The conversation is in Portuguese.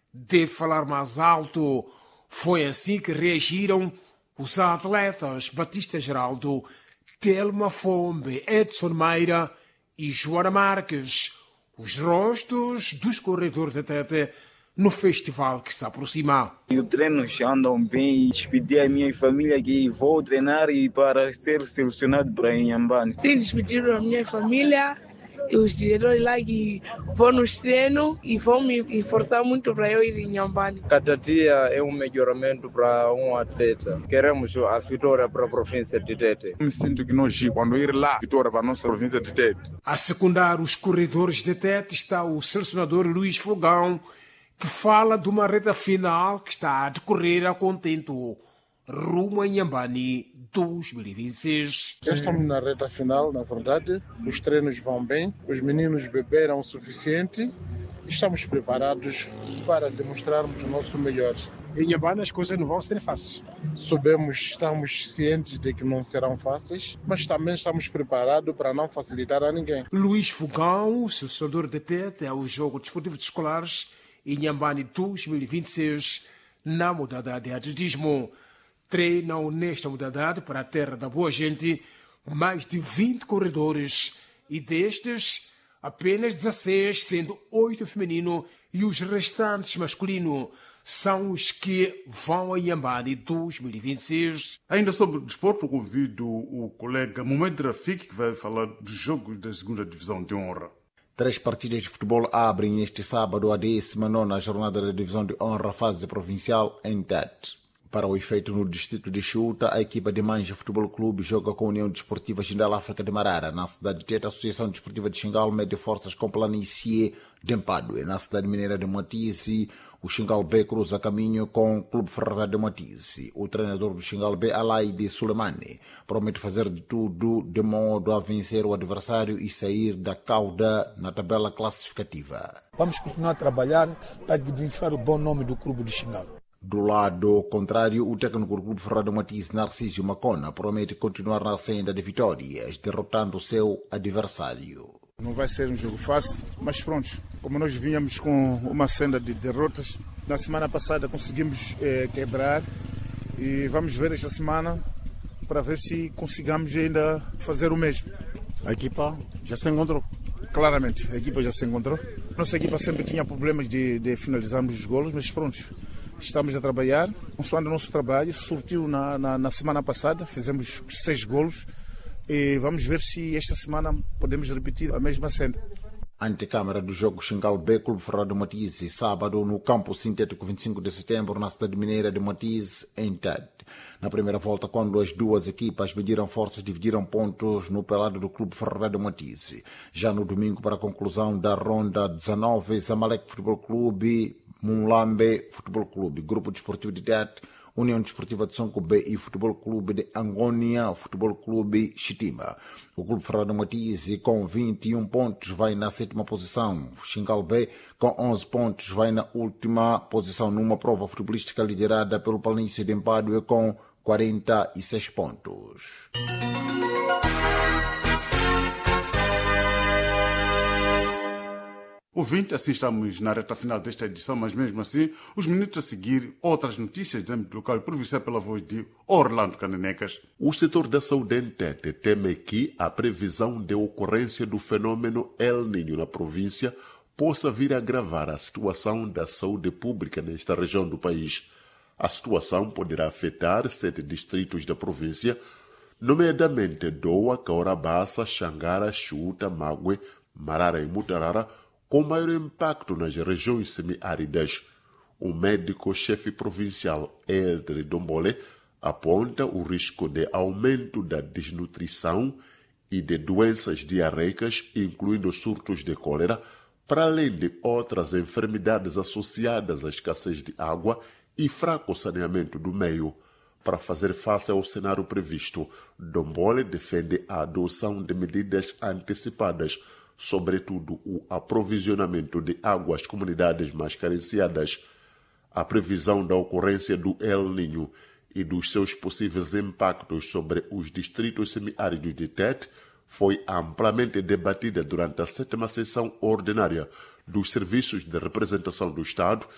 deve falar mais alto. Foi assim que reagiram os atletas Batista Geraldo, Telma Fombe, Edson Meira e Joana Marques, os rostos dos corredores de Tete no festival que se aproxima. Os treinos andam bem e despedi a minha família que vou treinar e para ser selecionado para Inhambane. Sim, despediram a minha família e os diretores lá que vão nos treinos e vão me esforçar muito para eu ir em Inhambane. Cada dia é um melhoramento para um atleta. Queremos a vitória para a província de Tete. Me sinto que nós, quando ir lá, vitória para a nossa província de Tete. A secundar os corredores de Tete está o selecionador Luís Fogão, que fala de uma reta final que está a decorrer a contento rumo a Inhambane 2026. Já estamos na reta final, na verdade. Os treinos vão bem, os meninos beberam o suficiente e estamos preparados para demonstrarmos o nosso melhor. Em Inhambane as coisas não vão ser fáceis. Estamos cientes de que não serão fáceis, mas também estamos preparados para não facilitar a ninguém. Luís Fogão, o selecionador de Tete, é o Jogo Desportivo de Escolares Inhambane 2026 na modalidade de atletismo. Treinam nesta modalidade para a terra da boa gente mais de 20 corredores e destes apenas 16, sendo 8 feminino e os restantes masculino, são os que vão a Inhambane 2026. Ainda sobre o desporto, convido o colega Mohamed Rafik, que vai falar dos jogos da 2ª Divisão de Honra. 3 partidas de futebol abrem este sábado a 19ª jornada da Divisão de Honra fase provincial em Tete. Para o efeito no distrito de Xuta, a equipa de Manja Futebol Clube joga com a União Desportiva Xingal África de Marara. Na cidade de Tete, a Associação Desportiva de Xingal mede forças com Planície de Empadue. Na cidade mineira de Moatize, o Xingal B cruza caminho com o Clube Ferroviário de Moatize. O treinador do Xingal B, Alaide Sulemani, promete fazer de tudo de modo a vencer o adversário e sair da cauda na tabela classificativa. Vamos continuar a trabalhar para dignificar o bom nome do clube de Xingal. Do lado contrário, o técnico do Clube Ferroviário de Moatize, Narcísio Macona, promete continuar na senda de vitórias, derrotando o seu adversário. Não vai ser um jogo fácil, mas pronto, como nós vínhamos com uma senda de derrotas, na semana passada conseguimos quebrar e vamos ver esta semana para ver se consigamos ainda fazer o mesmo. A equipa já se encontrou? Claramente, a equipa já se encontrou. Nossa equipa sempre tinha problemas de finalizarmos os golos, mas pronto. Estamos a trabalhar, consoante o nosso trabalho, surtiu na semana passada, fizemos 6 golos e vamos ver se esta semana podemos repetir a mesma cena. Antecâmara do jogo Xingal B, Clube Ferroviário de Moatize, sábado no campo sintético 25 de setembro, na cidade mineira de Moatize, em Tete. Na primeira volta, quando as duas equipas mediram forças, dividiram pontos no pelado do Clube Ferroviário de Moatize. Já no domingo, para a conclusão da ronda 19, Zamalek Futebol Clube, Munlambe Futebol Clube, Grupo Desportivo de Tete, União Desportiva de Sonko B e Futebol Clube de Angônia, Futebol Clube Chitima. O Clube Ferroviário de Moatize, com 21 pontos, vai na 7ª posição. Xingal B, com 11 pontos, vai na última posição numa prova futebolística liderada pelo Planície de Empadue, com 46 pontos. Ouvinte, assim estamos na reta final desta edição, mas mesmo assim, os minutos a seguir, outras notícias de âmbito local, provincial pela voz de Orlando Cananecas. O setor da saúde em Tete teme que a previsão de ocorrência do fenômeno El Niño na província possa vir a agravar a situação da saúde pública nesta região do país. A situação poderá afetar 7 distritos da província, nomeadamente Doa, Caorabassa, Xangara, Xuta, Mague, Marara e Mutarara, com maior impacto nas regiões semiáridas. O médico-chefe provincial Eldre Dombole aponta o risco de aumento da desnutrição e de doenças diarreicas, incluindo surtos de cólera, para além de outras enfermidades associadas à escassez de água e fraco saneamento do meio. Para fazer face ao cenário previsto, Dombole defende a adoção de medidas antecipadas, sobretudo o aprovisionamento de água às comunidades mais carenciadas. A previsão da ocorrência do El Niño e dos seus possíveis impactos sobre os distritos semiáridos de Tete foi amplamente debatida durante a 7ª sessão ordinária dos Serviços de Representação do Estado